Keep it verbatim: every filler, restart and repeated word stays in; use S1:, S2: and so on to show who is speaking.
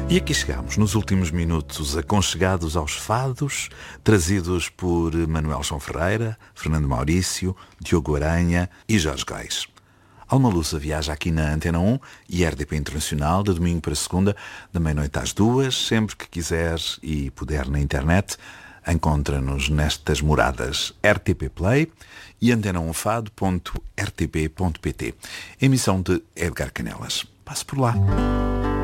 S1: E aqui chegamos, nos últimos minutos, aconchegados aos fados, trazidos por Manuel João Ferreira, Fernando Maurício, Diogo Aranha e Jorge Reis. Alma Lusa viaja aqui na Antena um e R D P Internacional, de domingo para segunda, da meia-noite às duas, sempre que quiser e puder na internet. Encontra-nos nestas moradas R T P Play e antena um fado ponto r t p ponto p t. Emissão de Edgar Canelas. Passe por lá.